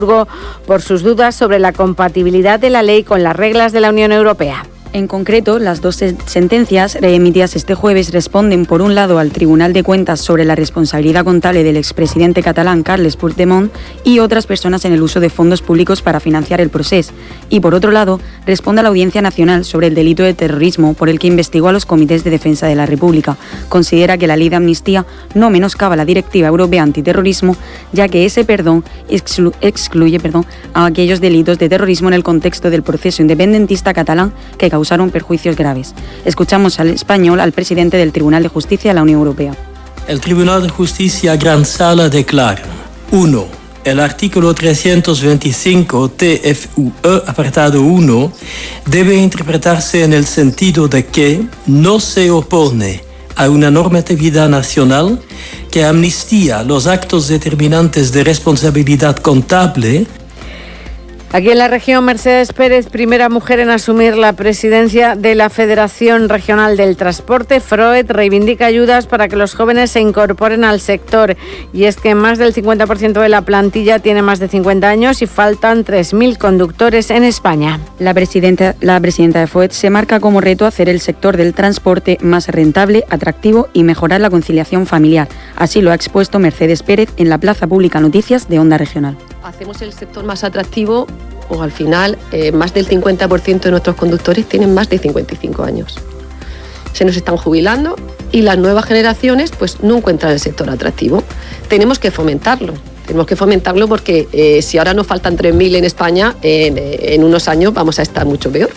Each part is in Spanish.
por sus dudas sobre la compatibilidad de la ley con las reglas de la Unión Europea. En concreto, las dos sentencias emitidas este jueves responden, por un lado, al Tribunal de Cuentas sobre la responsabilidad contable del expresidente catalán Carles Puigdemont y otras personas en el uso de fondos públicos para financiar el proceso, y por otro lado, responde a la Audiencia Nacional sobre el delito de terrorismo por el que investigó a los comités de defensa de la República. Considera que la ley de amnistía no menoscaba la Directiva Europea Antiterrorismo, ya que ese perdón excluye a aquellos delitos de terrorismo en el contexto del proceso independentista catalán que causaron perjuicios graves. Escuchamos al español al presidente del Tribunal de Justicia de la Unión Europea. El Tribunal de Justicia Gran Sala declara: 1. El artículo 325 TFUE, apartado 1, debe interpretarse en el sentido de que no se opone a una normatividad nacional que amnistía los actos determinantes de responsabilidad contable. Aquí en la región, Mercedes Pérez, primera mujer en asumir la presidencia de la Federación Regional del Transporte, FROET, reivindica ayudas para que los jóvenes se incorporen al sector. Y es que más del 50% de la plantilla tiene más de 50 años y faltan 3.000 conductores en España. La presidenta de FROET se marca como reto hacer el sector del transporte más rentable, atractivo y mejorar la conciliación familiar. Así lo ha expuesto Mercedes Pérez en la Plaza Pública Noticias de Onda Regional. Hacemos el sector más atractivo, o al final más del 50% de nuestros conductores tienen más de 55 años. Se nos están jubilando y las nuevas generaciones pues no encuentran el sector atractivo. Tenemos que fomentarlo porque si ahora nos faltan 3.000 en España, en unos años vamos a estar mucho peor.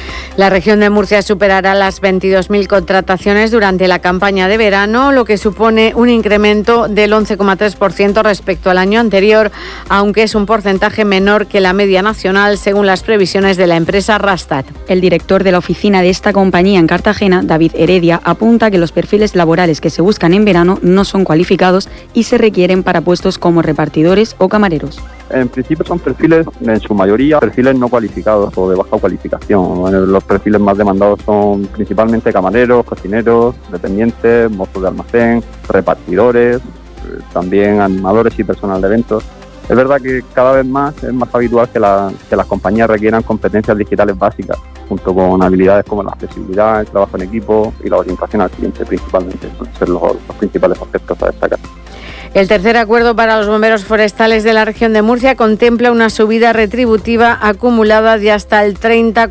La región de Murcia superará las 22.000 contrataciones durante la campaña de verano, lo que supone un incremento del 11,3% respecto al año anterior, aunque es un porcentaje menor que la media nacional, según las previsiones de la empresa Rastad. El director de la oficina de esta compañía en Cartagena, David Heredia, apunta que los perfiles laborales que se buscan en verano no son cualificados y se requieren para puestos como repartidores o camareros. En principio son perfiles, en su mayoría, perfiles no cualificados o de baja cualificación. Los perfiles más demandados son principalmente camareros, cocineros, dependientes, mozos de almacén, repartidores, también animadores y personal de eventos. Es verdad que cada vez más es más habitual que las compañías requieran competencias digitales básicas, junto con habilidades como la flexibilidad, el trabajo en equipo y la orientación al cliente principalmente. Son ser los principales aspectos a destacar. El tercer acuerdo para los bomberos forestales de la región de Murcia contempla una subida retributiva acumulada de hasta el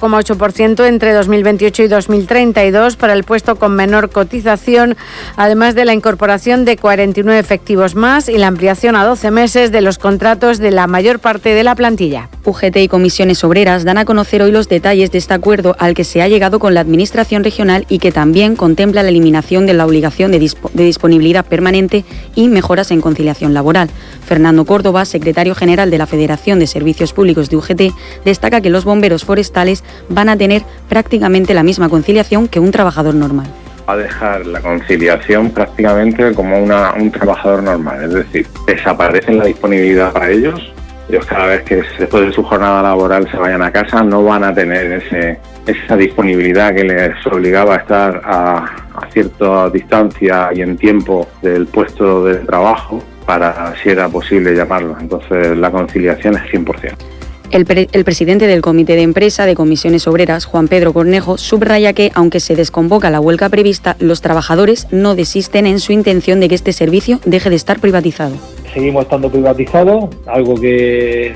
30,8% entre 2028 y 2032 para el puesto con menor cotización, además de la incorporación de 49 efectivos más y la ampliación a 12 meses de los contratos de la mayor parte de la plantilla. UGT y comisiones obreras dan a conocer hoy los detalles de este acuerdo al que se ha llegado con la Administración regional y que también contempla la eliminación de la obligación de disponibilidad permanente y mejoras en conciliación laboral. Fernando Córdoba, secretario general de la Federación de Servicios Públicos de UGT, destaca que los bomberos forestales van a tener prácticamente la misma conciliación que un trabajador normal. Va a dejar la conciliación prácticamente como un trabajador normal, es decir, desaparece la disponibilidad para ellos. Ellos cada vez que después de su jornada laboral se vayan a casa no van a tener esa disponibilidad que les obligaba a estar a cierta distancia y en tiempo del puesto de trabajo para, si era posible, llamarlo. Entonces la conciliación es 100%. El presidente del Comité de Empresa de Comisiones Obreras, Juan Pedro Cornejo, subraya que, aunque se desconvoca la huelga prevista, los trabajadores no desisten en su intención de que este servicio deje de estar privatizado. Seguimos estando privatizados, algo que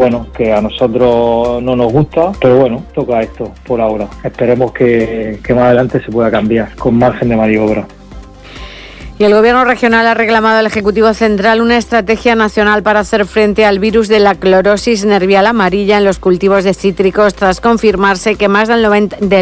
a nosotros no nos gusta, pero bueno, toca esto por ahora. Esperemos que más adelante se pueda cambiar, con margen de maniobra. Y el Gobierno regional ha reclamado al Ejecutivo Central una estrategia nacional para hacer frente al virus de la clorosis nervial amarilla en los cultivos de cítricos, tras confirmarse que más del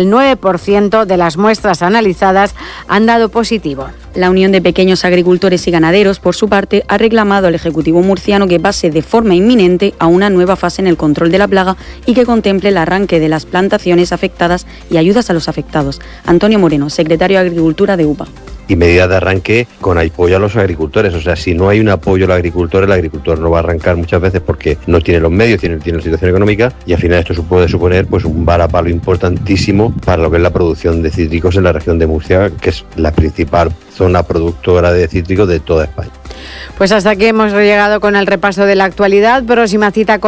9% de las muestras analizadas han dado positivo. La Unión de Pequeños Agricultores y Ganaderos, por su parte, ha reclamado al Ejecutivo murciano que pase de forma inminente a una nueva fase en el control de la plaga y que contemple el arranque de las plantaciones afectadas y ayudas a los afectados. Antonio Moreno, secretario de Agricultura de UPA. Y medidas de arranque con apoyo a los agricultores. O sea, si no hay un apoyo al agricultor, el agricultor no va a arrancar muchas veces porque no tiene los medios, tiene la situación económica, y al final esto puede suponer pues un varapalo importantísimo para lo que es la producción de cítricos en la región de Murcia, que es la principal zona productora de cítricos de toda España. Pues hasta aquí hemos llegado con el repaso de la actualidad. Próxima cita con